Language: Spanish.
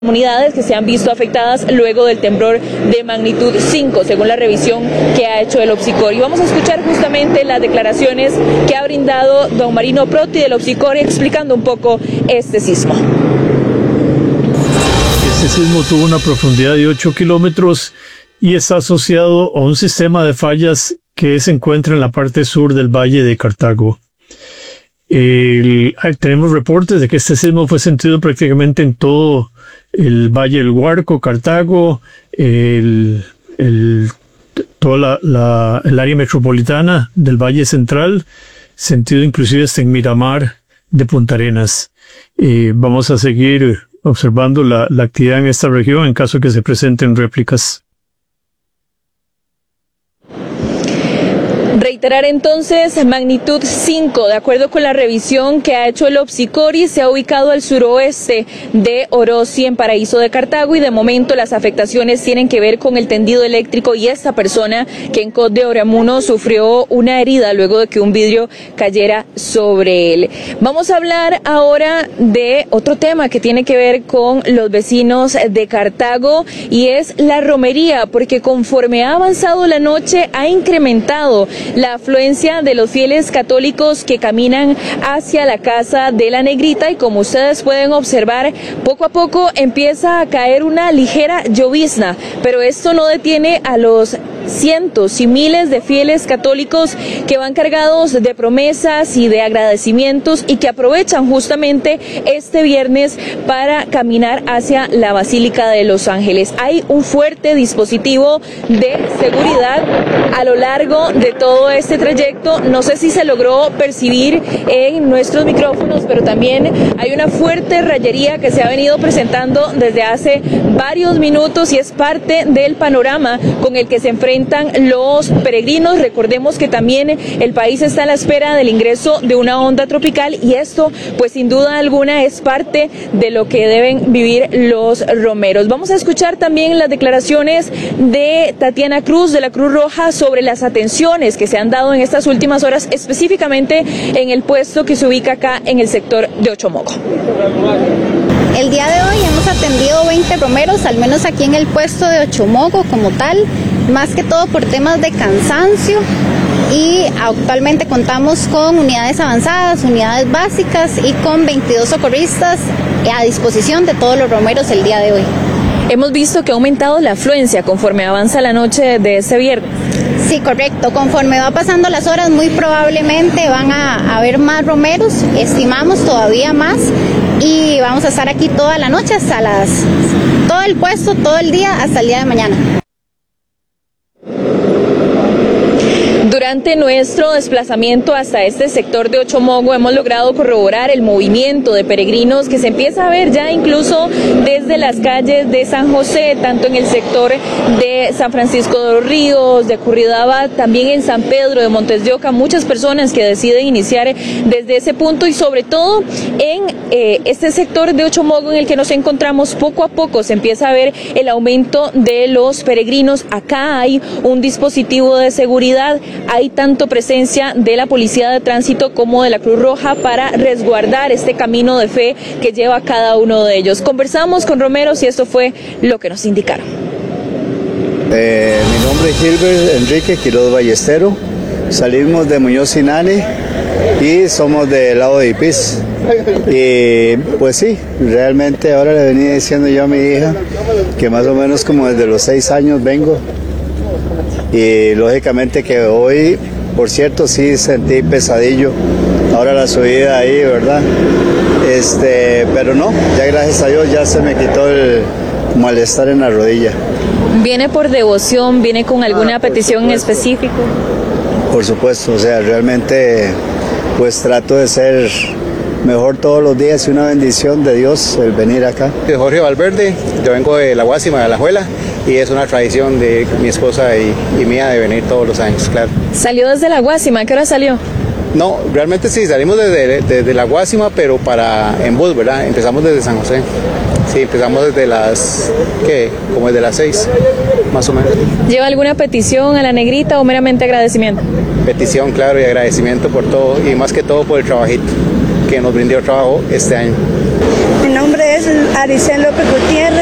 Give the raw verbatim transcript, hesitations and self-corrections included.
comunidades que se han visto afectadas luego del temblor de magnitud cinco, según la revisión que ha hecho el OPSICOR. Y vamos a escuchar justamente las declaraciones que ha brindado don Marino Proti del OPSICOR explicando un poco este sismo. Este sismo tuvo una profundidad de ocho kilómetros y está asociado a un sistema de fallas que se encuentra en la parte sur del Valle de Cartago. El, tenemos reportes de que este sismo fue sentido prácticamente en todo el Valle del Guarco, Cartago, el, el, toda la, la, el área metropolitana del Valle Central, sentido inclusive hasta en Miramar de Punta Arenas. Eh, vamos a seguir observando la, la actividad en esta región en caso de que se presenten réplicas. Reiterar entonces, magnitud cinco, de acuerdo con la revisión que ha hecho el OPSICOR, se ha ubicado al suroeste de Orosi, en Paraíso de Cartago, y de momento las afectaciones tienen que ver con el tendido eléctrico y esta persona que en Cot de Oramuno sufrió una herida luego de que un vidrio cayera sobre él. Vamos a hablar ahora de otro tema que tiene que ver con los vecinos de Cartago y es la romería, porque conforme ha avanzado la noche ha incrementado la afluencia de los fieles católicos que caminan hacia la casa de la Negrita, y como ustedes pueden observar, poco a poco empieza a caer una ligera llovizna, pero esto no detiene a los cientos y miles de fieles católicos que van cargados de promesas y de agradecimientos y que aprovechan justamente este viernes para caminar hacia la Basílica de Los Ángeles. Hay un fuerte dispositivo de seguridad a lo largo de todo este trayecto. No sé si se logró percibir en nuestros micrófonos, pero también hay una fuerte rayería que se ha venido presentando desde hace varios minutos y es parte del panorama con el que se enfrentan los peregrinos. Recordemos que también el país está a la espera del ingreso de una onda tropical y esto, pues sin duda alguna, es parte de lo que deben vivir los romeros. Vamos a escuchar también las declaraciones de Tatiana Cruz de la Cruz Roja sobre las atenciones que se han dado en estas últimas horas, específicamente en el puesto que se ubica acá en el sector de Ochomogo. El día de hoy hemos atendido veinte romeros, al menos aquí en el puesto de Ochomogo como tal, más que todo por temas de cansancio, y actualmente contamos con unidades avanzadas, unidades básicas y con veintidós socorristas a disposición de todos los romeros el día de hoy. Hemos visto que ha aumentado la afluencia conforme avanza la noche de ese viernes. Sí, correcto. Conforme va pasando las horas, muy probablemente van a haber más romeros, estimamos todavía más, y vamos a estar aquí toda la noche hasta las, todo el puesto, todo el día, hasta el día de mañana. Durante nuestro desplazamiento hasta este sector de Ochomogo hemos logrado corroborar el movimiento de peregrinos que se empieza a ver ya incluso desde las calles de San José, tanto en el sector de San Francisco de los Ríos, de Curridabat, también en San Pedro de Montes de Oca, muchas personas que deciden iniciar desde ese punto, y sobre todo en eh, este sector de Ochomogo en el que nos encontramos. Poco a poco se empieza a ver el aumento de los peregrinos. Acá hay un dispositivo de seguridad, hay tanto presencia de la Policía de Tránsito como de la Cruz Roja para resguardar este camino de fe que lleva a cada uno de ellos. Conversamos con romeros y esto fue lo que nos indicaron. Eh, mi nombre es Gilbert Enrique Quiroz Ballestero, salimos de Muñoz Sinane y somos del lado de Ipis. Y pues sí, realmente ahora le venía diciendo yo a mi hija que más o menos como desde los seis años vengo. Y lógicamente que hoy, por cierto, sí sentí pesadillo, ahora la subida ahí, ¿verdad? Este, pero no, ya gracias a Dios ya se me quitó el malestar en la rodilla. ¿Viene por devoción? ¿Viene con alguna ah, petición en específico? Por supuesto, o sea, realmente pues trato de ser mejor todos los días y una bendición de Dios el venir acá. Soy Jorge Valverde, yo vengo de La Guásima, de Alajuela, y es una tradición de mi esposa y, y mía de venir todos los años, claro. ¿Salió desde La Guásima? ¿A qué hora salió? No, realmente sí, salimos desde, desde La Guásima, pero para en bus, ¿verdad? Empezamos desde San José. Sí, empezamos desde las, ¿qué? Como desde las seis, más o menos. ¿Lleva alguna petición a la Negrita o meramente agradecimiento? Petición, claro, y agradecimiento por todo, y más que todo por el trabajito que nos brindó trabajo este año. Mi nombre es Aricel López Gutiérrez.